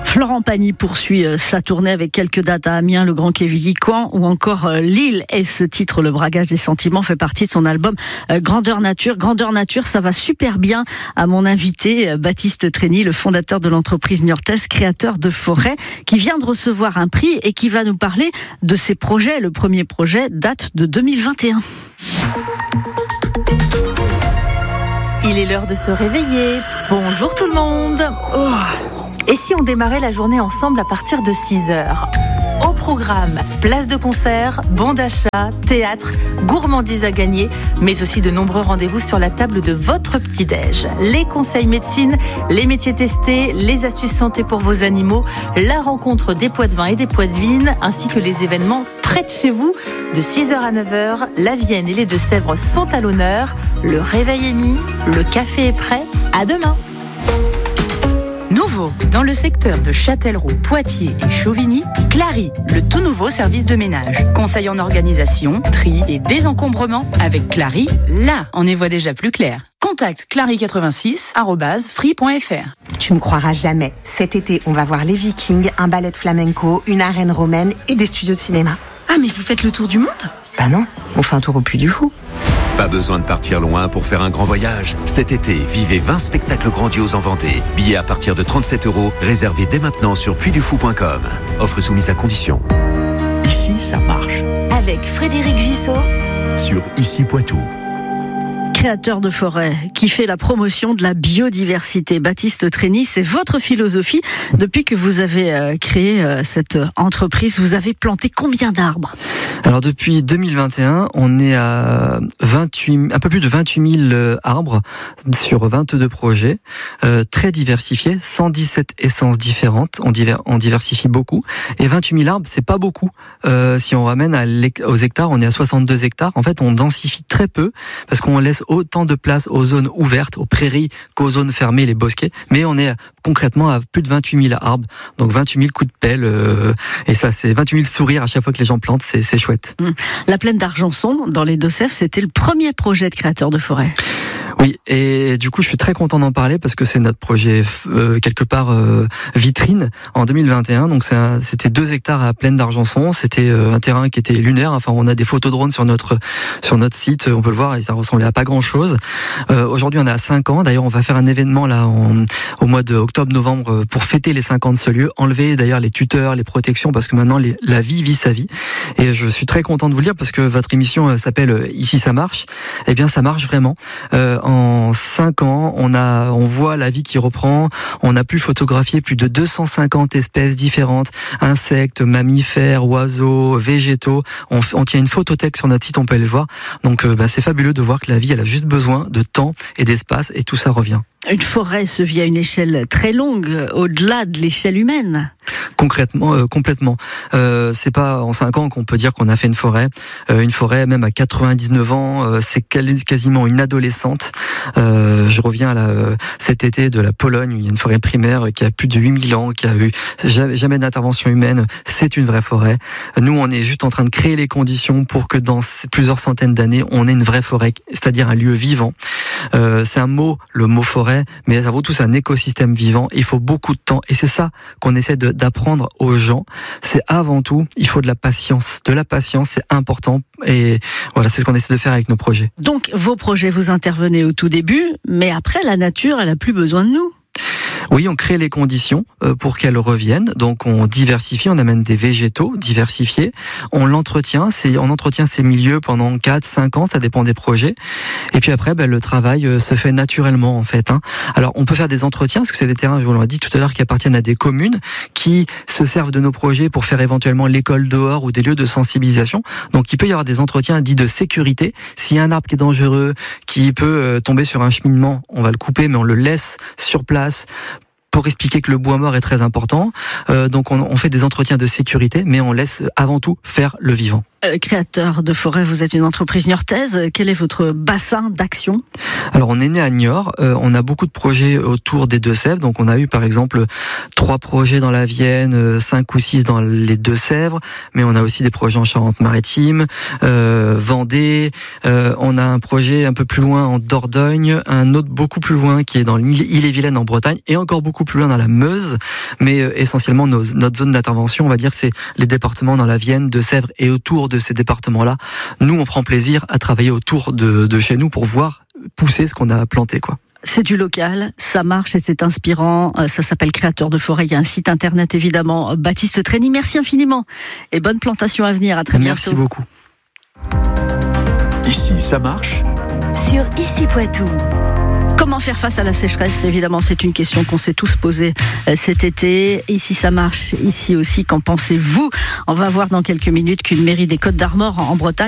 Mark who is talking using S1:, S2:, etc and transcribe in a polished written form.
S1: Florent Pagny poursuit sa tournée avec quelques dates à Amiens, le Grand Quevilly, Caen ou encore Lille. Et ce titre, Le Bragage des sentiments, fait partie de son album Grandeur Nature. Grandeur Nature, ça va super bien à mon invité Baptiste Trény, le fondateur de l'entreprise niortaise Créateur de Forêt, qui vient de recevoir un prix et qui va nous parler de ses projets. Le premier projet date de 2021.
S2: Il est l'heure de se réveiller. Bonjour tout le monde. Et si on démarrait la journée ensemble à partir de 6h? Au programme, place de concert, bons d'achat, théâtre, gourmandises à gagner, mais aussi de nombreux rendez-vous sur la table de votre petit-déj. Les conseils médecine, les métiers testés, les astuces santé pour vos animaux, la rencontre des Poitevins et des Poitevines, ainsi que les événements près de chez vous. De 6h à 9h, la Vienne et les Deux-Sèvres sont à l'honneur. Le réveil est mis, le café est prêt. À demain.
S3: Nouveau, dans le secteur de Châtellerault, Poitiers et Chauvigny, Clary, le tout nouveau service de ménage. Conseil en organisation, tri et désencombrement. Avec Clary, là, on y voit déjà plus clair. Contacte clary86@free.fr.
S4: Tu me croiras jamais. Cet été, on va voir les Vikings, un ballet de flamenco, une arène romaine et des studios de cinéma.
S5: Ah, mais vous faites le tour du monde ?
S4: Bah non, on fait un tour au Puy du Fou.
S6: Pas besoin de partir loin pour faire un grand voyage. Cet été, vivez 20 spectacles grandioses en Vendée. Billets à partir de 37 €, réservés dès maintenant sur puydufou.com. Offre soumise à condition.
S7: Ici, ça marche.
S2: Avec Frédéric Gissot
S7: Sur Ici Poitou.
S1: Créateur de forêt qui fait la promotion de la biodiversité. Baptiste Trény, c'est votre philosophie. Depuis que vous avez créé cette entreprise, vous avez planté combien d'arbres ?
S8: Alors depuis 2021, on est à un peu plus de 28 000 arbres sur 22 projets, très diversifiés, 117 essences différentes, on diversifie beaucoup. Et 28 000 arbres, c'est pas beaucoup. Si on ramène aux hectares, on est à 62 hectares. En fait, on densifie très peu parce qu'on laisse autant de place aux zones ouvertes, aux prairies, qu'aux zones fermées, les bosquets. Mais on est concrètement à plus de 28 000 arbres. Donc 28 000 coups de pelle. Et ça, c'est 28 000 sourires à chaque fois que les gens plantent. C'est chouette.
S1: La plaine d'Argenson, dans les Deux-Sèvres, c'était le premier projet de Créateur de Forêt.
S8: Oui, et du coup, je suis très content d'en parler parce que c'est notre projet quelque part vitrine en 2021. Donc c'était 2 hectares à Plaine d'Argenson. C'était un terrain qui était lunaire. Enfin, on a des photos drones sur notre site. On peut le voir et ça ressemblait à pas grand-chose. Aujourd'hui, on est à 5 ans. D'ailleurs, on va faire un événement là au mois de octobre-novembre pour fêter les 5 ans de ce lieu. Enlever d'ailleurs les tuteurs, les protections parce que maintenant la vie vit sa vie. Et je suis très content de vous le dire parce que votre émission s'appelle Ici ça marche. Eh bien, ça marche vraiment. En 5 ans, on voit la vie qui reprend. On a pu photographier plus de 250 espèces différentes, insectes, mammifères, oiseaux, végétaux. On tient une photothèque sur notre site, on peut aller le voir. Donc c'est fabuleux de voir que la vie, elle a juste besoin de temps et d'espace et tout ça revient.
S1: Une forêt se vit à une échelle très longue, au-delà de l'échelle humaine.
S8: Concrètement, complètement. C'est pas en 5 ans qu'on peut dire qu'on a fait une forêt. Une forêt, même à 99 ans, c'est quasiment une adolescente. Je reviens cet été de la Pologne, où il y a une forêt primaire qui a plus de 8000 ans, qui a eu jamais d'intervention humaine. C'est une vraie forêt. Nous, on est juste en train de créer les conditions pour que dans plusieurs centaines d'années, on ait une vraie forêt, c'est-à-dire un lieu vivant. C'est un mot, le mot forêt, mais ça vaut tous un écosystème vivant. Il faut beaucoup de temps et c'est ça qu'on essaie d'apprendre aux gens. C'est avant tout, il faut de la patience. De la patience, c'est important et voilà, c'est ce qu'on essaie de faire avec nos projets.
S1: Donc, vos projets, vous intervenez au tout début, mais après, la nature, elle a plus besoin de nous.
S8: Oui, on crée les conditions pour qu'elles reviennent. Donc, on diversifie, on amène des végétaux diversifiés. On entretient ces milieux pendant 4-5 ans, ça dépend des projets. Et puis après, le travail se fait naturellement, en fait. Alors, on peut faire des entretiens, parce que c'est des terrains, je vous l'ai dit tout à l'heure, qui appartiennent à des communes, qui se servent de nos projets pour faire éventuellement l'école dehors ou des lieux de sensibilisation. Donc, il peut y avoir des entretiens dits de sécurité. S'il y a un arbre qui est dangereux, qui peut tomber sur un cheminement, on va le couper, mais on le laisse sur place pour expliquer que le bois mort est très important. Donc on fait des entretiens de sécurité, mais on laisse avant tout faire le vivant.
S1: Créateur de forêt, vous êtes une entreprise niortaise. Quel est votre bassin d'action ?
S8: Alors on est né à Niort, on a beaucoup de projets autour des Deux-Sèvres, donc on a eu par exemple 3 projets dans la Vienne, 5 ou 6 dans les Deux-Sèvres, mais on a aussi des projets en Charente-Maritime, Vendée, on a un projet un peu plus loin en Dordogne, un autre beaucoup plus loin qui est dans l'Ille-et-Vilaine en Bretagne, et encore beaucoup plus loin dans la Meuse, mais essentiellement notre zone d'intervention, on va dire, c'est les départements dans la Vienne, Deux-Sèvres et autour de ces départements-là. Nous, on prend plaisir à travailler autour de chez nous pour voir pousser ce qu'on a planté, quoi.
S1: C'est du local, ça marche et c'est inspirant. Ça s'appelle Créateur de forêt. Il y a un site internet évidemment. Baptiste Trény, merci infiniment et bonne plantation à venir. À très bientôt.
S8: Merci beaucoup.
S7: Ici, ça marche.
S2: Sur Ici Poitou.
S1: Comment faire face à la sécheresse ? Évidemment, c'est une question qu'on s'est tous posée cet été. Ici, ça marche. Ici aussi, qu'en pensez-vous ? On va voir dans quelques minutes qu'une mairie des Côtes d'Armor en Bretagne